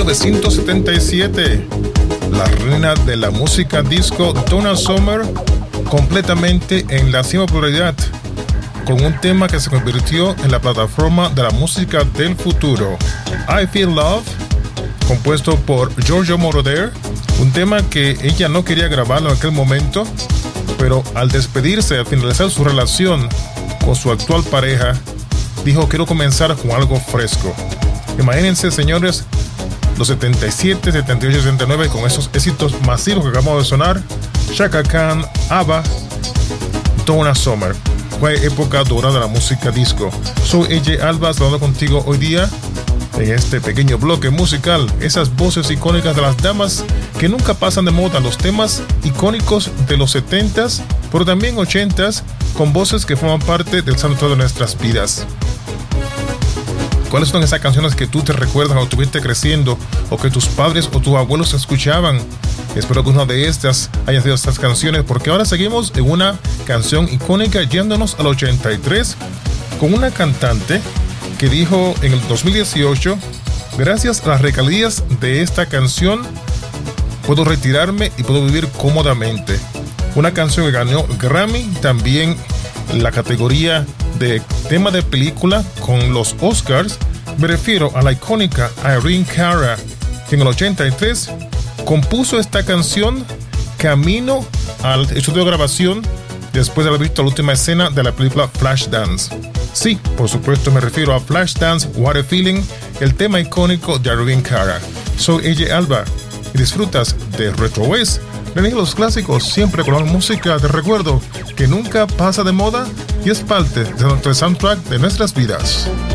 1977, la reina de la música disco Donna Summer completamente en la cima popularidad con un tema que se convirtió en la plataforma de la música del futuro, I Feel Love, compuesto por Giorgio Moroder, un tema que ella no quería grabarlo en aquel momento, pero al despedirse, al finalizar su relación con su actual pareja, dijo: quiero comenzar con algo fresco. Imagínense, señores, los 77, 78, 79 con esos éxitos masivos que acabamos de sonar: Chaka Khan, ABBA, Donna Summer. Fue época dorada de la música disco. Soy AJ Alba, hablando contigo hoy día en este pequeño bloque musical. Esas voces icónicas de las damas que nunca pasan de moda, los temas icónicos de los 70s, pero también 80s, con voces que forman parte del soundtrack de nuestras vidas. ¿Cuáles son esas canciones que tú te recuerdas cuando estuviste creciendo o que tus padres o tus abuelos escuchaban? Espero que una de estas haya sido estas canciones, porque ahora seguimos en una canción icónica yéndonos al 83 con una cantante que dijo en el 2018: gracias a las regalías de esta canción puedo retirarme y puedo vivir cómodamente. Una canción que ganó Grammy, también la categoría de tema de película con los Oscars. Me refiero a la icónica Irene Cara, que en el 83 compuso esta canción camino al estudio de grabación después de haber visto la última escena de la película Flashdance. Sí, por supuesto me refiero a Flashdance, What a Feeling, el tema icónico de Irene Cara. Soy AJ Alba y disfrutas de Retro Waves, venir los clásicos siempre con la música de recuerdo que nunca pasa de moda y es parte de nuestro soundtrack de nuestras vidas.